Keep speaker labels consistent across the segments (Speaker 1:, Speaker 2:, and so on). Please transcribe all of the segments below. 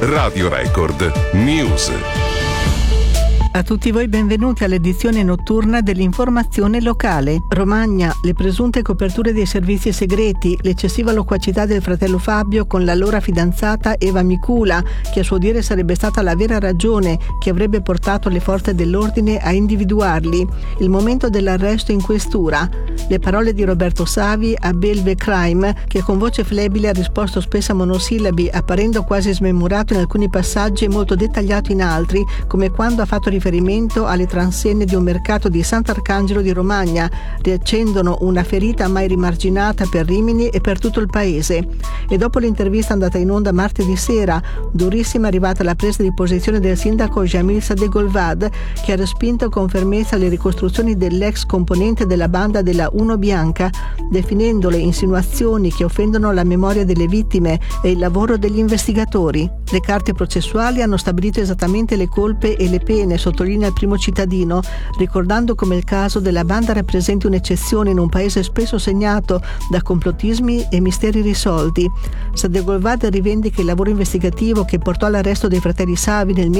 Speaker 1: Radio Record News.
Speaker 2: A tutti voi benvenuti all'edizione notturna dell'informazione locale. Romagna, le presunte coperture dei servizi segreti, l'eccessiva loquacità del fratello Fabio con l'allora fidanzata Eva Micula, che a suo dire sarebbe stata la vera ragione che avrebbe portato le forze dell'ordine a individuarli. Il momento dell'arresto in questura. Le parole di Roberto Savi a Belve Crime, che con voce flebile ha risposto spesso a monosillabi, apparendo quasi smemurato in alcuni passaggi e molto dettagliato in altri, come quando ha fatto riferimento alle transenne di un mercato di Sant'Arcangelo di Romagna, riaccendono una ferita mai rimarginata per Rimini e per tutto il paese. E dopo l'intervista andata in onda martedì sera, durissima è arrivata la presa di posizione del sindaco Jamil Sadegolvad, che ha respinto con fermezza le ricostruzioni dell'ex componente della banda della Uno Bianca, definendole insinuazioni che offendono la memoria delle vittime e il lavoro degli investigatori. Le carte processuali hanno stabilito esattamente le colpe e le pene, sottolinea il primo cittadino, ricordando come il caso della banda rappresenti un'eccezione in un paese spesso segnato da complottismi e misteri risolti. Sadegolvad rivendica il lavoro investigativo che portò all'arresto dei fratelli Savi nel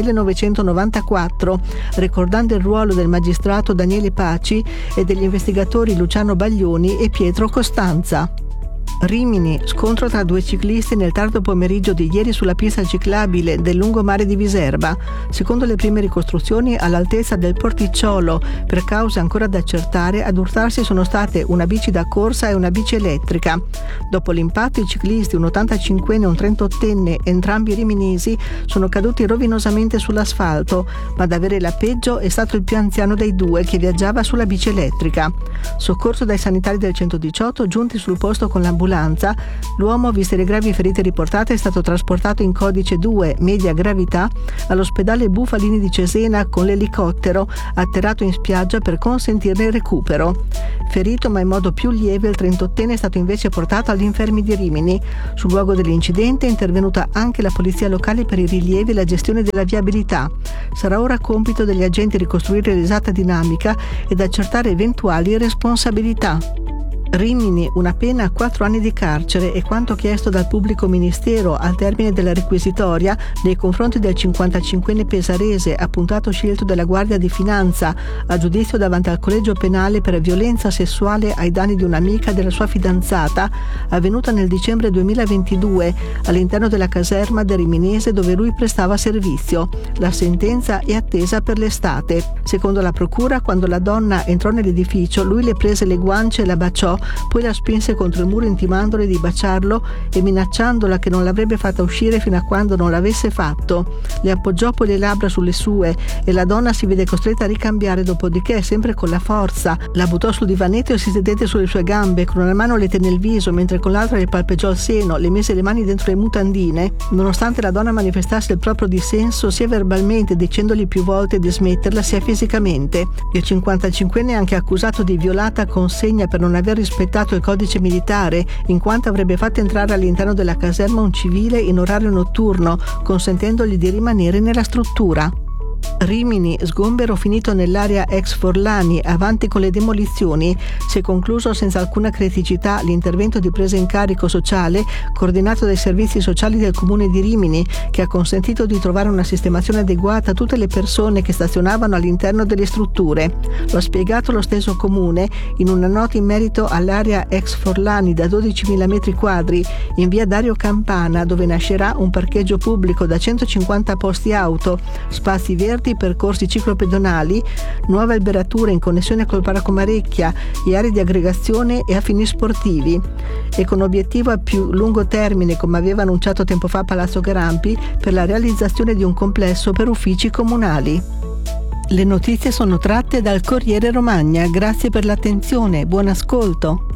Speaker 2: 1994, ricordando il ruolo del magistrato Daniele Paci e degli investigatori Luciano Baglioni e Pietro Costanza. Rimini, scontro tra due ciclisti nel tardo pomeriggio di ieri sulla pista ciclabile del lungomare di Viserba. Secondo le prime ricostruzioni, all'altezza del porticciolo, per cause ancora da accertare, ad urtarsi sono state una bici da corsa e una bici elettrica. Dopo l'impatto, i ciclisti, un 85enne e un 38enne, entrambi riminesi, sono caduti rovinosamente sull'asfalto, ma ad avere la peggio è stato il più anziano dei due, che viaggiava sulla bici elettrica. Soccorso dai sanitari del 118, giunti sul posto con l'ambulanza, l'uomo, viste le gravi ferite riportate, è stato trasportato in codice 2, media gravità, all'ospedale Bufalini di Cesena con l'elicottero atterrato in spiaggia per consentirne il recupero. Ferito ma in modo più lieve, il 38enne è stato invece portato agli infermi di Rimini. Sul luogo dell'incidente è intervenuta anche la polizia locale per i rilievi e la gestione della viabilità. Sarà ora compito degli agenti ricostruire l'esatta dinamica ed accertare eventuali responsabilità. Rimini, una pena a 4 anni di carcere è quanto chiesto dal pubblico ministero al termine della requisitoria nei confronti del 55enne pesarese, appuntato scelto della Guardia di Finanza a giudizio davanti al collegio penale per violenza sessuale ai danni di un'amica della sua fidanzata, avvenuta nel dicembre 2022 all'interno della caserma del Riminese dove lui prestava servizio. La sentenza è attesa per l'estate. Secondo la procura, quando la donna entrò nell'edificio, lui le prese le guance e la baciò, poi la spinse contro il muro intimandole di baciarlo e minacciandola che non l'avrebbe fatta uscire fino a quando non l'avesse fatto. Le appoggiò poi le labbra sulle sue e la donna si vede costretta a ricambiare, dopodiché, sempre con la forza, la buttò sul divanetto e si sedette sulle sue gambe, con una mano le tenne il viso mentre con l'altra le palpeggiò il seno, le mise le mani dentro le mutandine. Nonostante la donna manifestasse il proprio dissenso sia verbalmente, dicendogli più volte di smetterla, sia fisicamente. Il 55enne è anche accusato di violata consegna per non aver rispettato il codice militare, in quanto avrebbe fatto entrare all'interno della caserma un civile in orario notturno, consentendogli di rimanere nella struttura. Rimini, sgombero finito nell'area ex Forlani, avanti con le demolizioni. Si è concluso senza alcuna criticità l'intervento di presa in carico sociale coordinato dai servizi sociali del comune di Rimini, che ha consentito di trovare una sistemazione adeguata a tutte le persone che stazionavano all'interno delle strutture. Lo ha spiegato lo stesso comune in una nota in merito all'area ex Forlani da 12.000 metri quadri in via Dario Campana, dove nascerà un parcheggio pubblico da 150 posti auto, spazi verdi, percorsi ciclopedonali, nuove alberature in connessione col Parco Marecchia e aree di aggregazione e a fini sportivi. E con obiettivo a più lungo termine, come aveva annunciato tempo fa Palazzo Garampi, per la realizzazione di un complesso per uffici comunali. Le notizie sono tratte dal Corriere Romagna. Grazie per l'attenzione, buon ascolto.